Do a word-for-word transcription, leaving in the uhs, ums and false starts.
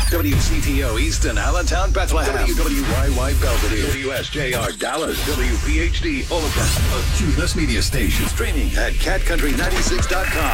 W C T O Easton, Allentown, Bethlehem. W W Y Y Belvedere. W S J R Dallas. W P H D Omaha. A Q-less media station. Streaming at cat country ninety-six dot com.